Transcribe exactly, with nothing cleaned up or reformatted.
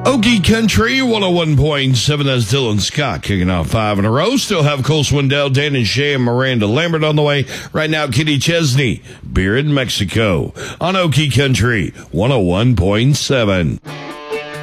Okie Country one oh one point seven. That's Dylan Scott kicking off five in a row. Still have Cole Swindell, Dan and Shay, and Miranda Lambert on the way. Right now, Kitty Chesney, Beer in Mexico on Okie Country one oh one point seven.